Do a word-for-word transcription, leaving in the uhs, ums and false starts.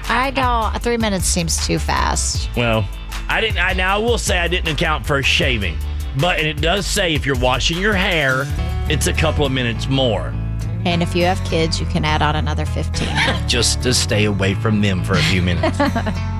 I don't. Three minutes seems too fast. Well, I didn't. I now I will say I didn't account for shaving, but and it does say if you're washing your hair, it's a couple of minutes more. And if you have kids, you can add on another fifteen. Just to stay away from them for a few minutes.